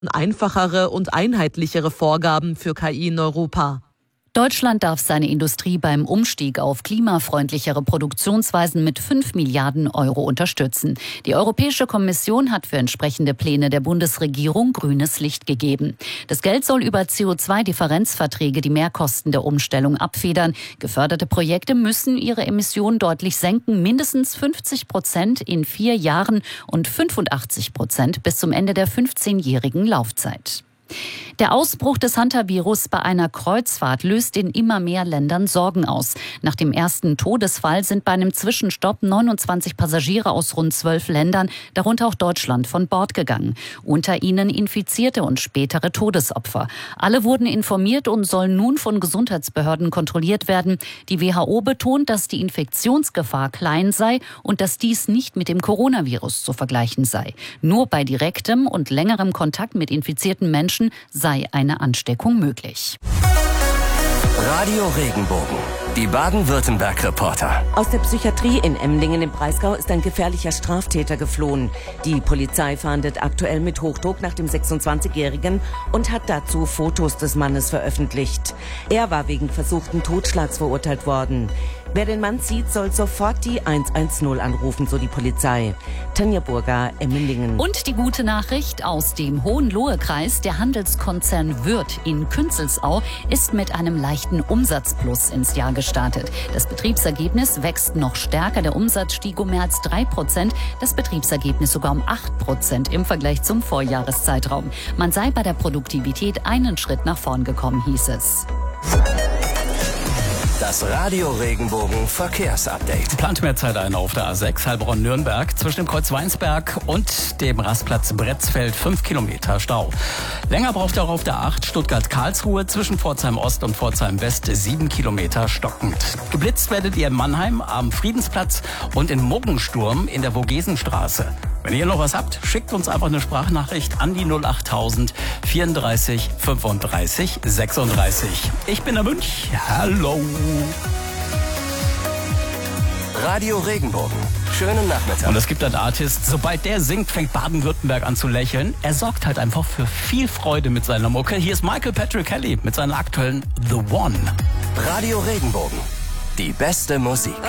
Einfachere und einheitlichere Vorgaben für KI in Europa. Deutschland darf seine Industrie beim Umstieg auf klimafreundlichere Produktionsweisen mit 5 Milliarden Euro unterstützen. Die Europäische Kommission hat für entsprechende Pläne der Bundesregierung grünes Licht gegeben. Das Geld soll über CO2-Differenzverträge die Mehrkosten der Umstellung abfedern. Geförderte Projekte müssen ihre Emissionen deutlich senken, mindestens 50% in 4 Jahren und 85% bis zum Ende der 15-jährigen Laufzeit. Der Ausbruch des Hantavirus bei einer Kreuzfahrt löst in immer mehr Ländern Sorgen aus. Nach dem ersten Todesfall sind bei einem Zwischenstopp 29 Passagiere aus rund 12 Ländern, darunter auch Deutschland, von Bord gegangen. Unter ihnen Infizierte und spätere Todesopfer. Alle wurden informiert und sollen nun von Gesundheitsbehörden kontrolliert werden. Die WHO betont, dass die Infektionsgefahr klein sei und dass dies nicht mit dem Coronavirus zu vergleichen sei. Nur bei direktem und längerem Kontakt mit infizierten Menschen sei eine Ansteckung möglich. Radio Regenbogen, die Baden-Württemberg-Reporter. Aus der Psychiatrie in Emmendingen im Breisgau ist ein gefährlicher Straftäter geflohen. Die Polizei fahndet aktuell mit Hochdruck nach dem 26-Jährigen und hat dazu Fotos des Mannes veröffentlicht. Er war wegen versuchten Totschlags verurteilt worden. Wer den Mann sieht, soll sofort die 110 anrufen, so die Polizei. Tanja Burger, Emmendingen. Und die gute Nachricht aus dem Hohenlohe-Kreis: Der Handelskonzern Würth in Künzelsau ist mit einem leichten Umsatzplus ins Jahr gestartet. Das Betriebsergebnis wächst noch stärker. Der Umsatz stieg um mehr als 3%, das Betriebsergebnis sogar um 8% im Vergleich zum Vorjahreszeitraum. Man sei bei der Produktivität einen Schritt nach vorn gekommen, hieß es. Das Radio Regenbogen Verkehrsupdate. Plant mehr Zeit ein auf der A6 Heilbronn-Nürnberg zwischen dem Kreuz Weinsberg und dem Rastplatz Bretzfeld 5 Kilometer Stau. Länger braucht er auch auf der 8 Stuttgart-Karlsruhe zwischen Pforzheim Ost und Pforzheim West 7 Kilometer stockend. Geblitzt werdet ihr in Mannheim am Friedensplatz und in Muggensturm in der Vogesenstraße. Wenn ihr noch was habt, schickt uns einfach eine Sprachnachricht an die 08000 34 35 36. Ich bin der Münch. Hallo. Radio Regenbogen. Schönen Nachmittag. Und es gibt einen Artist, sobald der singt, fängt Baden-Württemberg an zu lächeln. Er sorgt halt einfach für viel Freude mit seiner Mucke. Hier ist Michael Patrick Kelly mit seiner aktuellen The One. Radio Regenbogen. Die beste Musik.